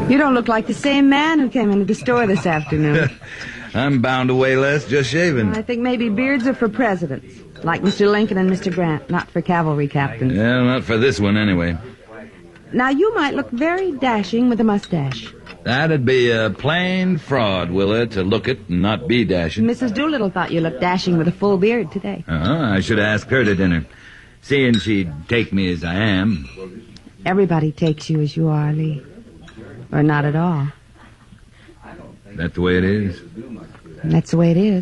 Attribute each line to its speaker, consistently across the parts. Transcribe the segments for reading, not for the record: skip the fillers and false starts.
Speaker 1: You don't look like the same man who came into the store this afternoon.
Speaker 2: I'm bound to weigh less just shaving.
Speaker 1: I think maybe beards are for presidents, like Mr. Lincoln and Mr. Grant, not for cavalry captains.
Speaker 2: Yeah, not for this one anyway.
Speaker 1: Now, you might look very dashing with a mustache.
Speaker 2: That'd be a plain fraud, Willa, to look it and not be dashing.
Speaker 1: Mrs. Doolittle thought you looked dashing with a full beard today.
Speaker 2: I should have asked her to dinner, seeing she'd take me as I am.
Speaker 1: Everybody takes you as you are, Lee. Or not at all.
Speaker 2: That's the way it is.
Speaker 1: That's the way it is.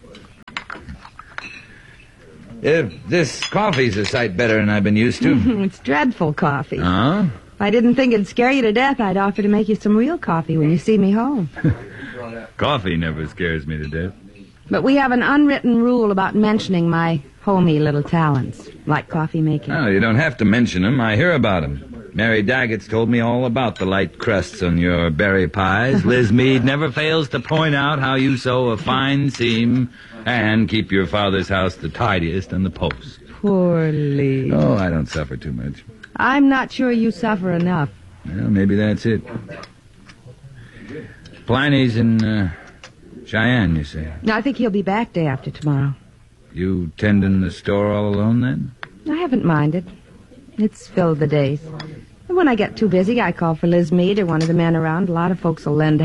Speaker 2: This coffee's a sight better than I've been used to.
Speaker 1: It's dreadful coffee.
Speaker 2: Huh?
Speaker 1: If I didn't think it'd scare you to death, I'd offer to make you some real coffee when you see me home.
Speaker 2: Coffee never scares me to death.
Speaker 1: But we have an unwritten rule about mentioning my homey little talents, like coffee making.
Speaker 2: Oh, you don't have to mention them. I hear about them. Mary Daggett's told me all about the light crusts on your berry pies. Liz Meade never fails to point out how you sew a fine seam and keep your father's house the tidiest on the post.
Speaker 1: Poor Lee.
Speaker 2: Oh, I don't suffer too much.
Speaker 1: I'm not sure you suffer enough.
Speaker 2: Well, maybe that's it. Pliny's in Cheyenne, you say?
Speaker 1: I think he'll be back day after tomorrow.
Speaker 2: You tending the store all alone, then?
Speaker 1: I haven't minded. It's filled the days. And when I get too busy, I call for Liz Meade or one of the men around. A lot of folks will lend